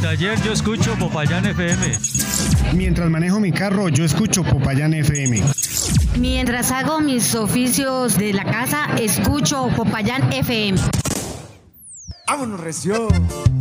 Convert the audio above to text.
taller yo escucho Popayán FM. Mientras manejo mi carro yo escucho Popayán FM. Mientras hago mis oficios de la casa escucho Popayán FM. ¡Vámonos, recio!